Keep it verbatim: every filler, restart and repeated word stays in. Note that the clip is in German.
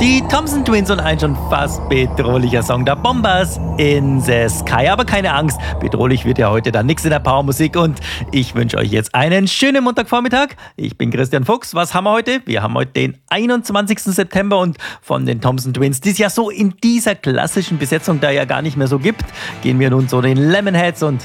Die Thompson Twins und ein schon fast bedrohlicher Song der Bombers in the Sky. Aber keine Angst, bedrohlich wird ja heute dann nichts in der Powermusik und ich wünsche euch jetzt einen schönen Montagvormittag. Ich bin Christian Fuchs. Was haben wir heute? Wir haben heute den einundzwanzigsten September und von den Thompson Twins, die es ja so in dieser klassischen Besetzung da ja gar nicht mehr so gibt, gehen wir nun zu den Lemonheads und